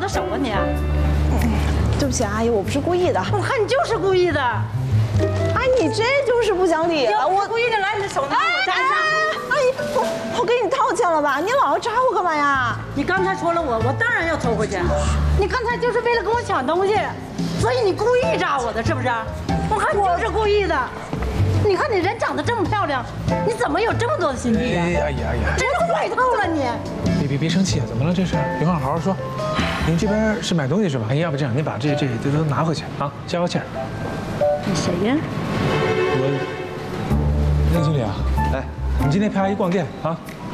的手啊你！ 对不起，阿姨，我不是故意的。 我看你就是故意的。 阿姨，你这就是不讲理了。 我故意的，来，你的手拿我粘上。 阿姨，我给你道歉了吧？你老是扎我干嘛呀？ 你刚才说了我当然要偷回去。你刚才就是为了跟我抢东西，所以你故意扎我的，是不是？我看你就是故意的。你看你人长得这么漂亮，你怎么有这么多的心机啊？ 哎呀， 真是坏透了你！ 别生气啊，怎么了这是？有话好好说。您这边是买东西是吧？哎，要不这样，您把这都拿回去啊，消消气儿。 你谁呀？ 我，任经理啊，哎，你今天陪阿姨逛店啊？